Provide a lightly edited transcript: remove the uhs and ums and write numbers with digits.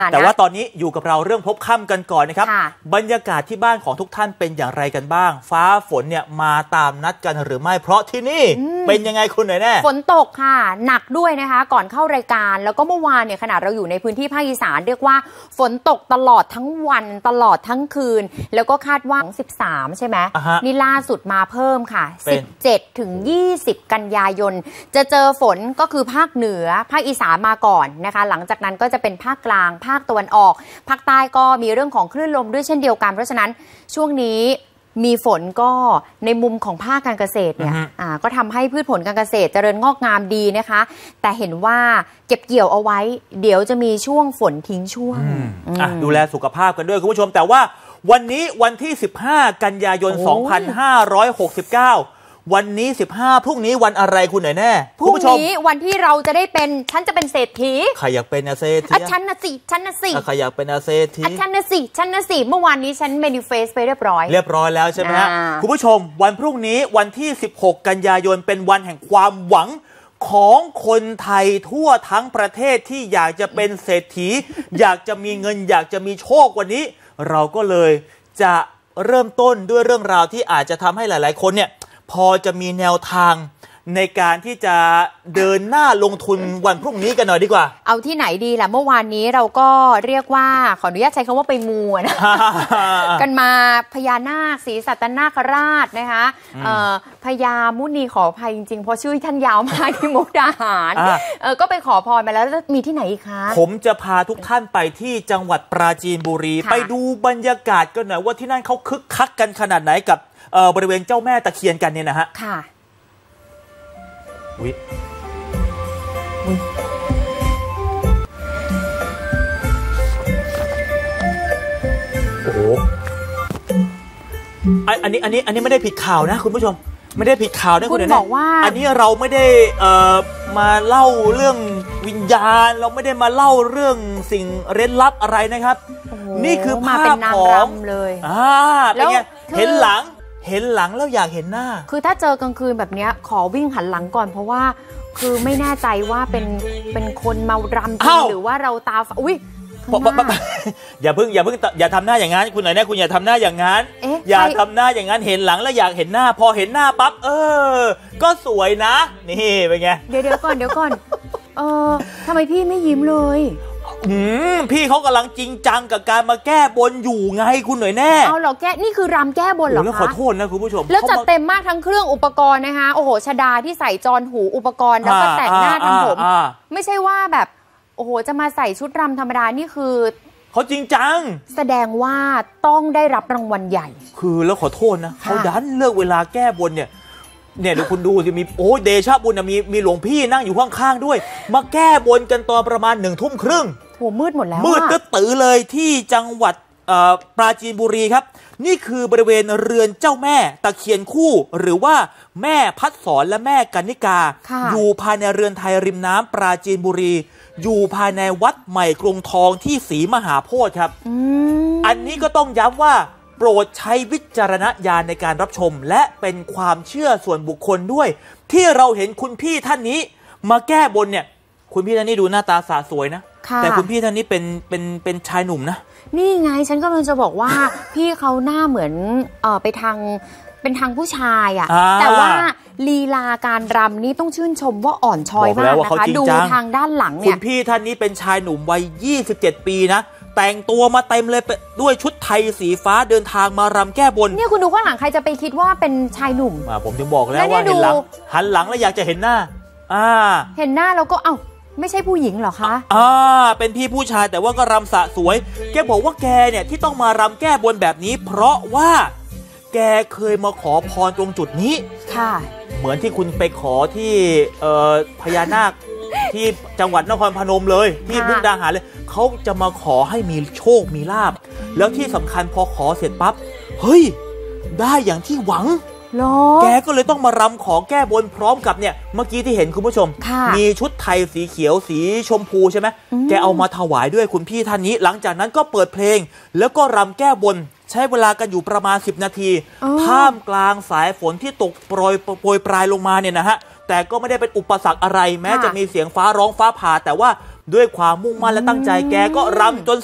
แต่ว่าตอนนี้อยู่กับเราเรื่องพบค่ำกันก่อนนะครับบรรยากาศที่บ้านของทุกท่านเป็นอย่างไรกันบ้างฟ้าฝนเนี่ยมาตามนัดกันหรือไม่เพราะที่นี่เป็นยังไงคุณหน่อยแน่ฝนตกค่ะหนักด้วยนะคะก่อนเข้ารายการแล้วก็เมื่อวานเนี่ยขนาดเราอยู่ในพื้นที่ภาคอีสานเรียกว่าฝนตกตลอดทั้งวันตลอดทั้งคืนแล้วก็คาดว่า13ใช่ไหมนี่ล่าสุดมาเพิ่มค่ะ17ถึง20กันยายนจะเจอฝนก็คือภาคเหนือภาคอีสานมาก่อนนะคะหลังจากนั้นก็จะเป็นภาคกลางภาคตะวันออกภาคใต้ก็มีเรื่องของคลื่นลมด้วยเช่นเดียวกันเพราะฉะนั้นช่วงนี้มีฝนก็ในมุมของภาคการเกษตรเนี่ยก็ทำให้พืชผลการเกษตรเจริญงอกงามดีนะคะแต่เห็นว่าเก็บเกี่ยวเอาไว้เดี๋ยวจะมีช่วงฝนทิ้งช่วงดูแลสุขภาพกันด้วยคุณผู้ชมแต่ว่าวันนี้วันที่15กันยายน2569วันนี้15พรุ่งนี้วันอะไรคุณหน่อยแน่พรุ่งนี้วันที่เราจะได้เป็นฉันจะเป็นเศรษฐีใครอยากเป็นเศรษฐีฉันน่ะสิใครอยากเป็นเศรษฐีฉันน่ะสิเมื่อวานนี้ฉันเมนิเฟสไปเรียบร้อยแล้วใช่ไหมฮะคุณผู้ชมวันพรุ่งนี้วันที่16กันยายนเป็นวันแห่งความหวังของคนไทยทั่วทั้งประเทศที่อยากจะเป็นเศรษฐีอยากจะมีเงินอยากจะมีโชควันนี้เราก็เลยจะเริ่มต้นด้วยเรื่องราวที่อาจจะทำให้หลายๆคนเนี่ยพอจะมีแนวทางในการที่จะเดินหน้าลงทุนวันพรุ่งนี้กันหน่อยดีกว่าเอาที่ไหนดีล่ะเมื่อวานนี้เราก็เรียกว่าขออนุญาตใช้คำว่าไปมูนะ กันมาพญานาคศรีสัตนคราชนะคะพญามุนีขออภัยจริงๆเพราะชื่อท่านยาวมากที่มุกดาหารก็ไปขอพรมาแล้วมีที่ไหนอีกคะผมจะพาทุกท่านไปที่จังหวัดปราจีนบุรีไปดูบรรยากาศกันหน่อยว่าที่นั่นเขาคึกคักกันขนาดไหนกับบริเวณเจ้าแม่ตะเคียนกันเนี่ยนะฮะค่ะอุ๊ยโอ้โหอันนี้ไม่ได้ผิดข่าวนะคุณผู้ชมไม่ได้ผิดข่าวนะคุณบอกว่าอันนี้เราไม่ได้มาเล่าเรื่องวิญญาณเราไม่ได้มาเล่าเรื่องสิ่งเร้นลับอะไรนะครับนี่คือภาพของเลยเป็นไงเห็นหลังแล้วอยากเห็นหน้าคือถ้าเจอกลางคืนแบบนี้ขอวิ่งหันหลังก่อนเพราะว่าคือไม่แน่ใจว่าเป็นคนเมารำจริงหรือว่าเราตาอุ๊ยอย่าทำหน้าอย่างนั้นคุณหน่อยนะคุณอย่าทำหน้าอย่างนั้นอย่าทำหน้าอย่างนั้นเห็นหลังแล้วอยากเห็นหน้าพอเห็นหน้าปั๊บก็สวยนะนี่เป็นไงเดี๋ยวก่อนทำไมพี่ไม่ยิ้มเลยพี่เขากำลังจริงจังกับการมาแก้บนอยู่ไงคุณหน่อยแน่เอาเหรอนี่คือรำแก้บนเหรอคะแล้วขอโทษนะคุณผู้ชมแล้วจัดเต็มมากทั้งเครื่องอุปกรณ์นะคะโอ้โหชดาที่ใส่จรหูอุปกรณ์แล้วก็แต่งหน้าทำผมไม่ใช่ว่าแบบโอ้โหจะมาใส่ชุดรำธรรมดานี่คือเขาจริงจังแสดงว่าต้องได้รับรางวัลใหญ่คือแล้วขอโทษนะเขาดันเลือกเวลาแก้บนเนี่ยเดี๋ยวคุณดูจะมีเดชะบุญมีหลวงพี่นั่งอยู่ข้างๆด้วยมาแก้บนกันตอนประมาณ19:30น. โอ้มืดหมดแล้วมืดก็ตื่นเลยที่จังหวัดปราจีนบุรีครับนี่คือบริเวณเรือนเจ้าแม่ตะเคียนคู่หรือว่าแม่พัดสอนและแม่กนิกาอยู่ภายในเรือนไทยริมน้ำปราจีนบุรีอยู่ภายในวัดใหม่กรุงทองที่ศรีมหาโพธิ์ครับอันนี้ก็ต้องย้ำว่าโปรดใช้วิจารณญาณในการรับชมและเป็นความเชื่อส่วนบุคคลด้วยที่เราเห็นคุณพี่ท่านนี้มาแก้บนเนี่ยคุณพี่ท่านนี้ดูหน้าตาสะสวยนะแต่คุณพี่ท่านนี้เป็นชายหนุ่มนะนี่ไงฉันก็เลยจะบอกว่า พี่เขาหน้าเหมือนเป็นทางผู้ชายอ่ะแต่ว่าลีลาการรำนี่ต้องชื่นชมว่าอ่อนช้อยมากนะคะดูทางด้านหลังเนี่ยคุณพี่ท่านนี้เป็นชายหนุ่มวัย27 ปีนะแต่งตัวมาเต็มเลยด้วยชุดไทยสีฟ้าเดินทางมารำแก้บนเนี่ยคุณดูข้างหลังใครจะไปคิดว่าเป็นชายหนุ่มผมถึงบอกแล้วว่าหันหลังแล้วอยากจะเห็นหน้าเห็นหน้าแล้วก็ไม่ใช่ผู้หญิงเหรอคะเป็นพี่ผู้ชายแต่ว่าก็รำสะสวยแกบอกว่าแกเนี่ยที่ต้องมารำแก้บนแบบนี้เพราะว่าแกเคยมาขอพรตรงจุดนี้ค่ะเหมือนที่คุณไปขอที่พญานาค ที่จังหวัดนครพนมเลยที่มุกดาหารเลยเขาจะมาขอให้มีโชคมีลาภแล้วที่สำคัญพอขอเสร็จปั๊บเฮ้ยได้อย่างที่หวังแกก็เลยต้องมารำขอแก้บนพร้อมกับเนี่ยเมื่อกี้ที่เห็นคุณผู้ชมมีชุดไทยสีเขียวสีชมพูใช่ไหมแกเอามาถวายด้วยคุณพี่ท่านนี้หลังจากนั้นก็เปิดเพลงแล้วก็รำแก้บนใช้เวลากันอยู่ประมาณ10 นาทีท่ามกลางสายฝนที่ตกโปรยปลายลงมาเนี่ยนะฮะแต่ก็ไม่ได้เป็นอุปสรรคอะไรแม้จะมีเสียงฟ้าร้องฟ้าผ่าแต่ว่าด้วยความมุ่งมั่นและตั้งใจแกก็รำจน